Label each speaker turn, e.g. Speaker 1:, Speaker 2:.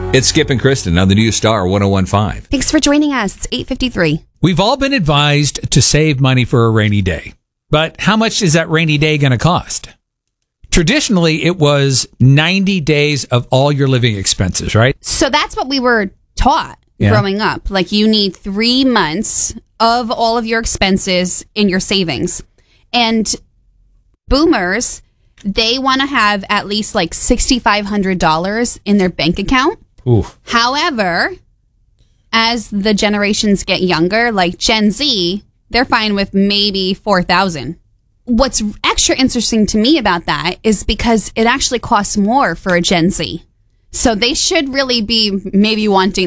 Speaker 1: It's Skip and Kristen on the new Star 101.5.
Speaker 2: Thanks for joining us. It's 8:53.
Speaker 3: We've all been advised to save money for a rainy day. But how much is that rainy day going to cost? Traditionally, it was 90 days of all your living expenses, right?
Speaker 2: So that's what we were taught growing up. Like, you need 3 months of all of your expenses in your savings. And boomers, they want to have at least like $6,500 in their bank account.
Speaker 3: Ooh.
Speaker 2: However, as the generations get younger, like Gen Z, they're fine with maybe $4,000. What's extra interesting to me about that is because it actually costs more for a Gen Z. So they should really be maybe wanting